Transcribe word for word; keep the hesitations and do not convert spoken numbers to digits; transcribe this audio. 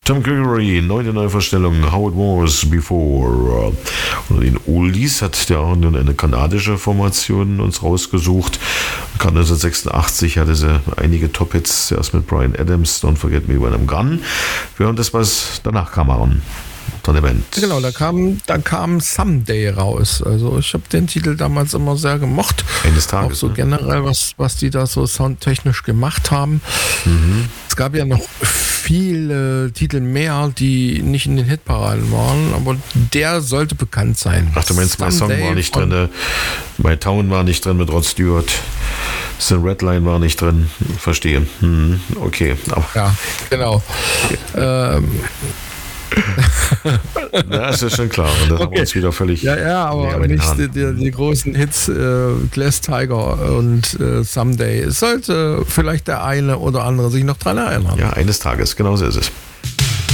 Tom Gregory, neunte Neuverstellung, How It Was Before. Und den Oldies hat der auch eine kanadische Formation uns rausgesucht. neunzehnhundertsechsundachtzig hatte sie einige Top-Hits, erst mit Bryan Adams, Don't Forget Me When I'm Gone. Wir hören das, was danach kam, Aaron. Von der Band. Genau, da kam, da kam Someday raus. Also ich habe den Titel damals immer sehr gemocht. Eines Tages. Auch so ne? generell, was, was die da so soundtechnisch gemacht haben. Mhm. Es gab ja noch viele Titel mehr, die nicht in den Hitparaden waren, aber der sollte bekannt sein. Ach, du meinst, mein Song war nicht drin, My Town war nicht drin mit Rod Stewart, The Redline war nicht drin, verstehe. Hm, okay. Aber ja, genau. Okay. Ähm, ja, ist ja schon klar. Und das okay. haben wir uns wieder völlig. Ja, ja, aber nicht die, die, die großen Hits, äh, Glass Tiger und äh, Someday. Es sollte vielleicht der eine oder andere sich noch dran erinnern. Ja, eines Tages, genau so ist es.